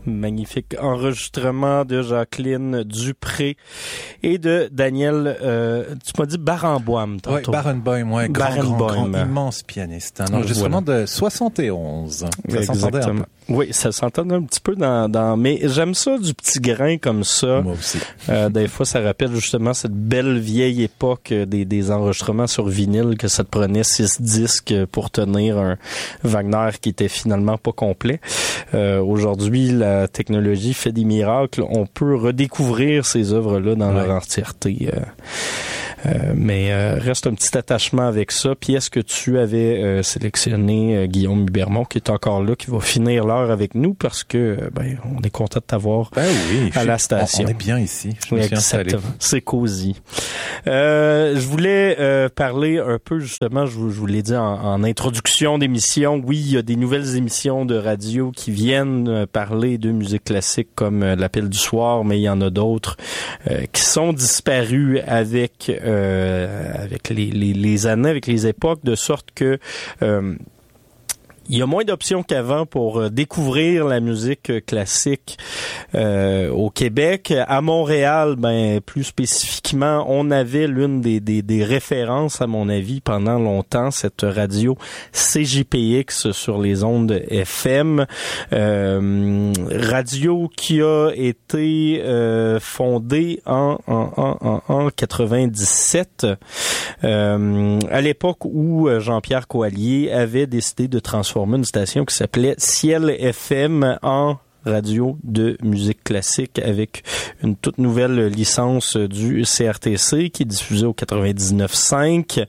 Magnifique enregistrement de Jacqueline Dupré et de Daniel, tu m'as dit Barenboim tantôt. Oui, Barenboim, grand, immense pianiste. Un enregistrement de 71. Ça s'entendait un peu. Oui, ça s'entendait un petit peu mais j'aime ça du petit grain comme ça. Moi aussi. Des fois, ça rappelle justement cette belle vieille époque des enregistrements sur vinyle que ça te prenait 6 disques pour tenir un Wagner qui était finalement pas complet. Aujourd'hui, la technologie fait des miracles. On peut redécouvrir ces œuvres-là dans leur entièreté. Mais reste un petit attachement avec ça. Pièce que tu avais sélectionné, Guillaume Hubermont, qui est encore là, qui va finir l'heure avec nous parce que on est content de t'avoir à la station. On est bien ici. Je me suis installé. C'est cosy. Je voulais parler un peu justement, je vous l'ai dit en introduction d'émission, oui, il y a des nouvelles émissions de radio qui viennent parler de musique classique comme l'Appel du soir, mais il y en a d'autres qui sont disparues avec les années, avec les époques, de sorte que il y a moins d'options qu'avant pour découvrir la musique classique au Québec. À Montréal, plus spécifiquement, on avait l'une des références, à mon avis, pendant longtemps, cette radio CJPX sur les ondes FM. Radio qui a été fondée en 97, à l'époque où Jean-Pierre Coallier avait décidé de transformer une station qui s'appelait Ciel FM en radio de musique classique avec une toute nouvelle licence du CRTC qui diffusait au 99.5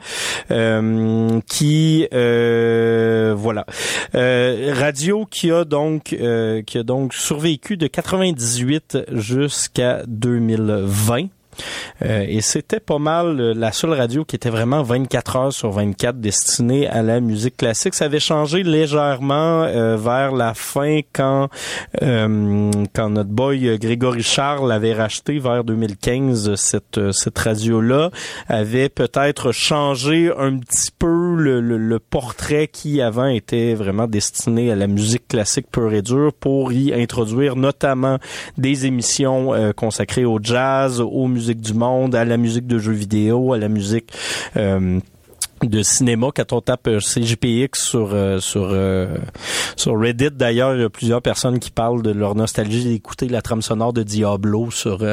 radio qui a donc survécu de 98 jusqu'à 2020. Et c'était pas mal la seule radio qui était vraiment 24 heures sur 24 destinée à la musique classique. Ça avait changé légèrement vers la fin quand notre boy Grégory Charles avait racheté vers 2015 cette radio-là, avait peut-être changé un petit peu le portrait qui avant était vraiment destiné à la musique classique pure et dure pour y introduire notamment des émissions consacrées au jazz, aux musiques du monde, à la musique de jeux vidéo, à la musique de cinéma. Quand on tape CJPX sur Reddit, d'ailleurs, il y a plusieurs personnes qui parlent de leur nostalgie d'écouter la trame sonore de Diablo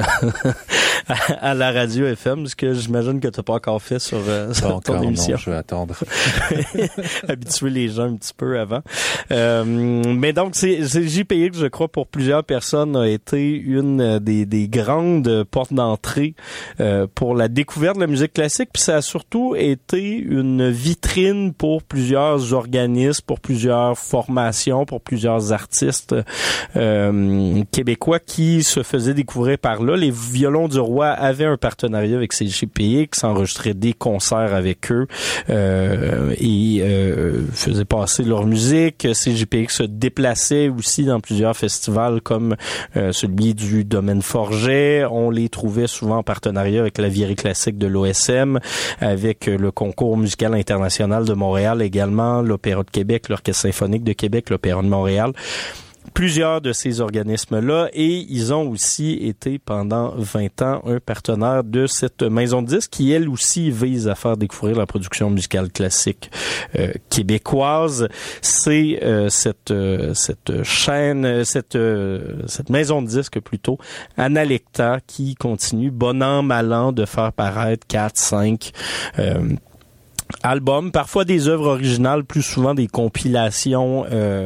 à la radio FM, ce que j'imagine que tu n'as pas encore fait sur ton émission. Non, je vais attendre. Habituer les gens un petit peu avant. Mais donc, CJPX, je crois, pour plusieurs personnes, a été une des grandes portes d'entrée pour la découverte de la musique classique, puis ça a surtout été une vitrine pour plusieurs organismes, pour plusieurs formations, pour plusieurs artistes québécois qui se faisaient découvrir par là. Les Violons du Roi avaient un partenariat avec CJPX, enregistraient des concerts avec eux et faisaient passer leur musique. CJPX se déplaçait aussi dans plusieurs festivals comme celui du Domaine Forget. On les trouvait souvent en partenariat avec la Virée classique de l'OSM, avec le concours musical international de Montréal également, l'Opéra de Québec, l'Orchestre symphonique de Québec, l'Opéra de Montréal. Plusieurs de ces organismes-là, et ils ont aussi été pendant 20 ans un partenaire de cette maison de disques qui, elle aussi, vise à faire découvrir la production musicale classique québécoise. C'est cette chaîne, cette maison de disques plutôt, Analecta, qui continue, bon an, mal an, de faire paraître 4, 5 albums, parfois des œuvres originales, plus souvent des compilations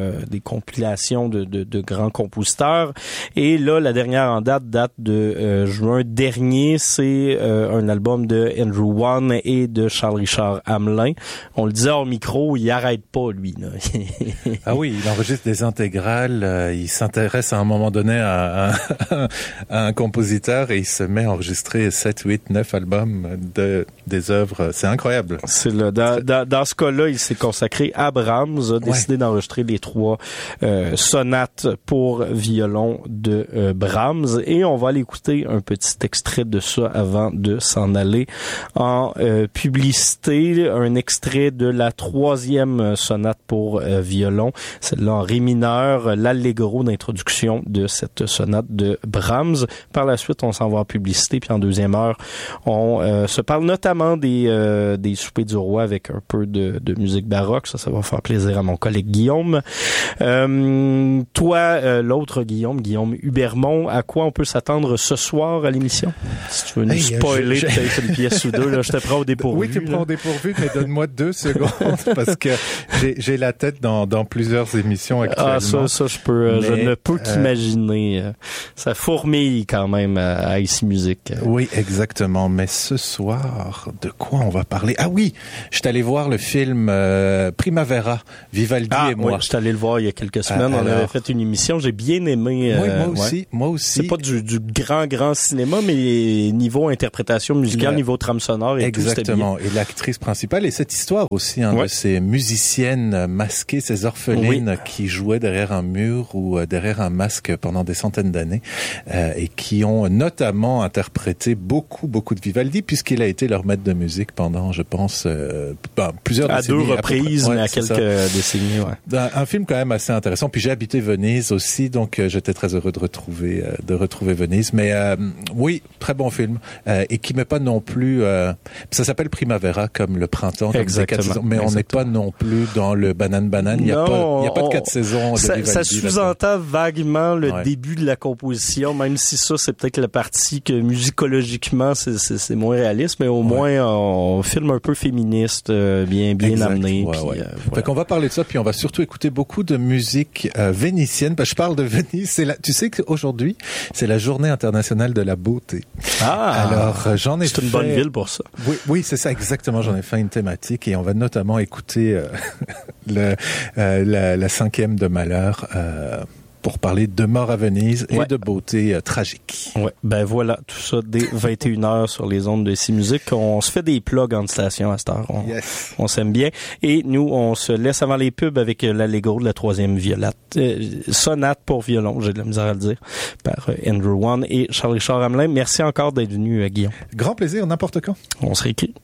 de grands compositeurs. Et là, la dernière en date de juin dernier, c'est un album de Andrew Wan et de Charles-Richard Hamelin. On le disait hors micro, il arrête pas, lui. Là. Ah oui, il enregistre des intégrales, il s'intéresse à un moment donné à un compositeur et il se met à enregistrer 7, 8, 9 albums des œuvres. C'est incroyable. C'est là. Dans ce cas-là, il s'est consacré à Brahms, a décidé d'enregistrer les 3 sonates pour violon de Brahms, et on va aller écouter un petit extrait de ça avant de s'en aller en publicité. Un extrait de la 3e sonate pour violon, celle-là en ré mineur, l'allegro d'introduction de cette sonate de Brahms. Par la suite, on s'en va en publicité, puis en deuxième heure, on se parle notamment des soupers du roi avec un peu de musique baroque. Ça va faire plaisir à mon collègue Guillaume. Toi, l'autre Guillaume Hubermont, à quoi on peut s'attendre ce soir à l'émission? Si tu veux nous spoiler peut-être une pièce ou deux, là, je te prends au dépourvu. Oui, tu me prends au dépourvu, mais donne-moi 2 secondes parce que j'ai la tête dans plusieurs émissions actuellement. Ça, je ne peux qu'imaginer. Ça fourmille quand même à Ici Musique. Oui, exactement. Mais ce soir, de quoi on va parler? Ah oui, je suis allé voir le film Primavera, Vivaldi et moi. Oui, je suis allé le voir il y a quelques semaines. On avait fait une émission, j'ai bien aimé. Oui, moi aussi. C'est pas du grand cinéma, mais niveau interprétation musicale, niveau trame sonore et exactement. tout, c'était bien. Et l'actrice principale, et cette histoire aussi de ces musiciennes masquées, ces orphelines qui jouaient derrière un mur ou derrière un masque pendant des centaines d'années et qui ont notamment interprété beaucoup de Vivaldi puisqu'il a été leur maître de musique pendant, je pense, plusieurs décennies. À 2 reprises, mais à quelques décennies. Un film quand même assez intéressant. Puis j'ai habité Venise aussi, donc j'étais très heureux de retrouver Venise. Mais oui, très bon film et qui met pas non plus. Ça s'appelle Primavera comme le printemps, comme les 4 saisons, mais on n'est pas non plus dans le banane. Il y a pas de 4 saisons. Ça sous-entend vaguement le début de la composition, même si ça c'est peut-être la partie que musicologiquement c'est moins réaliste, mais au moins on filme un peu féministe, bien amené. Fait qu'on va parler de ça, puis on va surtout écouter beaucoup de musique vénitienne. Je parle de Venise. Tu sais qu'aujourd'hui c'est la Journée internationale de la beauté. Alors c'est une bonne ville pour ça. Oui, c'est ça exactement. J'en ai fait une thématique et on va notamment écouter la 5e de Mahler pour parler de mort à Venise et de beauté tragique. Ouais, ben voilà, tout ça dès 21h sur les ondes de Ici Musique. On se fait des plugs en station à cette heure. On s'aime bien. Et nous, on se laisse avant les pubs avec l'allegro de la 3e sonate pour violon, j'ai de la misère à le dire, par Andrew Wan et Charles-Richard Hamelin. Merci encore d'être venu, Guillaume. Grand plaisir, n'importe quand. On se réécrit.